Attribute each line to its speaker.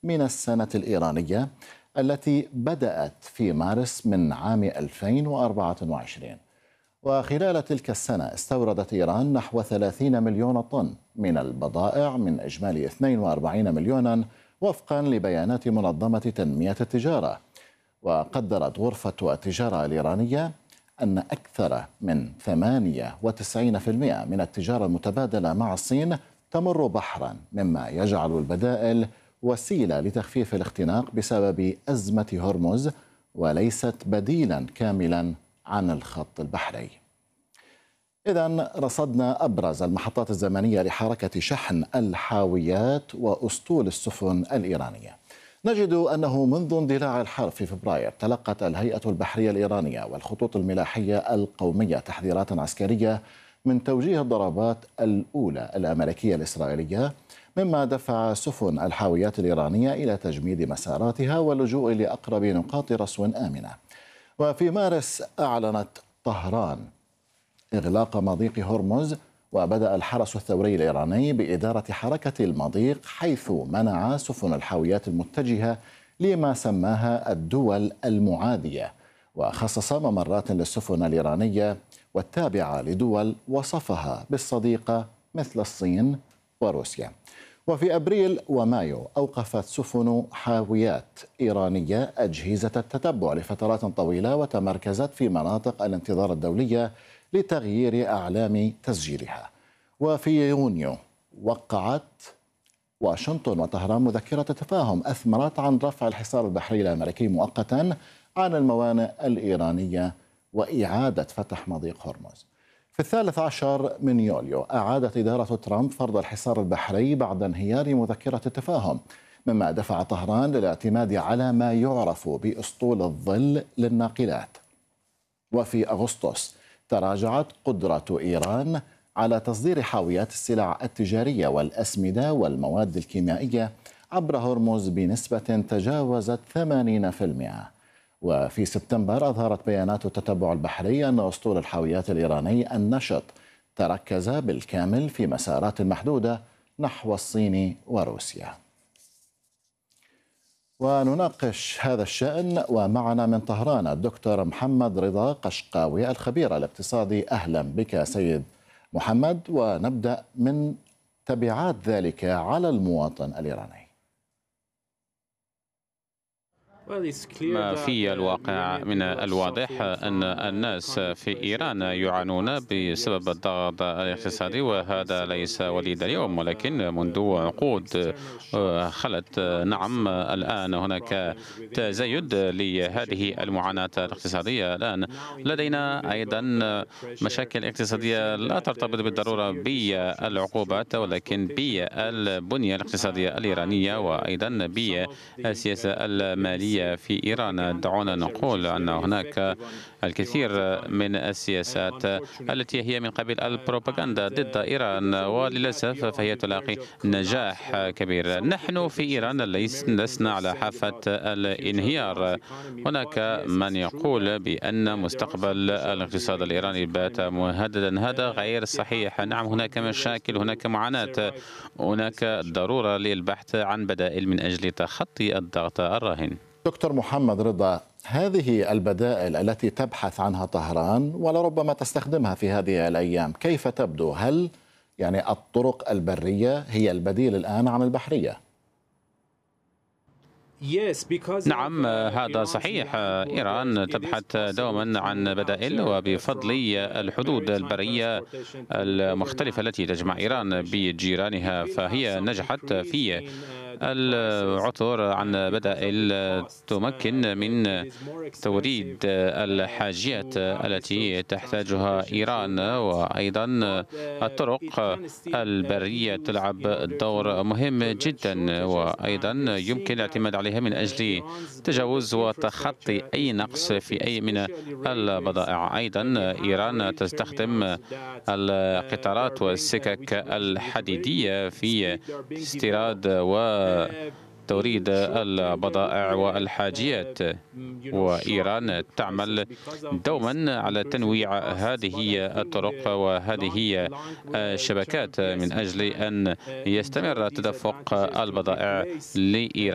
Speaker 1: من السنة الإيرانية التي بدأت في مارس من عام 2024. وخلال تلك السنة استوردت إيران نحو 30 مليون طن من البضائع من إجمالي 42 مليونا وفقا لبيانات منظمة تنمية التجارة. وقدرت غرفة التجارة الإيرانية أن أكثر من 98% من التجارة المتبادلة مع الصين تمر بحرا، مما يجعل البدائل وسيلة لتخفيف الاختناق بسبب أزمة هرمز وليست بديلا كاملا عن الخط البحري. إذن رصدنا أبرز المحطات الزمنية لحركة شحن الحاويات وأسطول السفن الإيرانية. نجد أنه منذ اندلاع الحرب في فبراير تلقت الهيئة البحرية الإيرانية والخطوط الملاحية القومية تحذيرات عسكرية من توجيه الضربات الأولى الأمريكية الإسرائيلية، مما دفع سفن الحاويات الإيرانية إلى تجميد مساراتها واللجوء لأقرب نقاط رصو آمنة. وفي مارس أعلنت طهران إغلاق مضيق هرمز، وبدأ الحرس الثوري الإيراني بإدارة حركة المضيق، حيث منع سفن الحاويات المتجهة لما سماها الدول المعادية، وخصص ممرات للسفن الإيرانية والتابعة لدول وصفها بالصديقة مثل الصين وروسيا. وفي أبريل ومايو أوقفت سفن حاويات إيرانية أجهزة التتبع لفترات طويلة، وتمركزت في مناطق الانتظار الدولية لتغيير أعلام تسجيلها. وفي يونيو وقعت واشنطن وطهران مذكرة تفاهم أثمرت عن رفع الحصار البحري الأمريكي مؤقتا عن الموانئ الإيرانية وإعادة فتح مضيق هرمز. في 13 من يوليو أعادت إدارة ترامب فرض الحصار البحري بعد انهيار مذكرة التفاهم، مما دفع طهران للاعتماد على ما يعرف بأسطول الظل للناقلات. وفي أغسطس تراجعت قدرة إيران على تصدير حاويات السلع التجارية والأسمدة والمواد الكيميائية عبر هرمز بنسبة تجاوزت 80%. وفي سبتمبر أظهرت بيانات التتبع البحري أن أسطول الحاويات الإيراني النشط تركز بالكامل في مسارات محدودة نحو الصين وروسيا. ونناقش هذا الشأن ومعنا من طهران الدكتور محمد رضا قشقاوي الخبير الاقتصادي. أهلا بك سيد محمد، ونبدأ من تبعات ذلك على المواطن الإيراني.
Speaker 2: ما في الواقع من الواضح أن الناس في إيران يعانون بسبب الضغط الاقتصادي، وهذا ليس وليد اليوم ولكن منذ عقود خلت. نعم، الآن هناك تزايد لهذه المعاناة الاقتصادية. الآن لدينا أيضا مشاكل اقتصادية لا ترتبط بالضرورة بالعقوبات، ولكن بالبنية الاقتصادية الإيرانية وأيضا بالسياسة المالية في إيران. دعونا نقول أن هناك الكثير من السياسات التي هي من قبيل البروباغندا ضد إيران، وللأسف فهي تلاقي نجاح كبير. نحن في إيران لسنا على حافة الانهيار. هناك من يقول بأن مستقبل الاقتصاد الإيراني بات مهددا. هذا غير صحيح. نعم، هناك مشاكل، هناك معاناة، هناك ضرورة للبحث عن بدائل من أجل تخطي الضغط الراهن.
Speaker 1: دكتور محمد رضا، هذه البدائل التي تبحث عنها طهران ولربما تستخدمها في هذه الأيام كيف تبدو؟ هل يعني الطرق البرية هي البديل الآن عن البحرية؟
Speaker 2: نعم، هذا صحيح. إيران تبحث دوما عن بدائل، وبفضل الحدود البرية المختلفة التي تجمع إيران بجيرانها فهي نجحت في العثور عن بدائل تمكن من توريد الحاجيات التي تحتاجها إيران. وأيضا الطرق البرية تلعب دور مهم جدا، وأيضا يمكن الاعتماد عليها من أجل تجاوز وتخطي أي نقص في أي من البضائع. أيضا إيران تستخدم القطارات والسكك الحديدية في استيراد وتوريد البضائع والحاجيات، وإيران تعمل دوما على تنويع هذه الطرق وهذه الشبكات من أجل أن يستمر تدفق البضائع لإيران.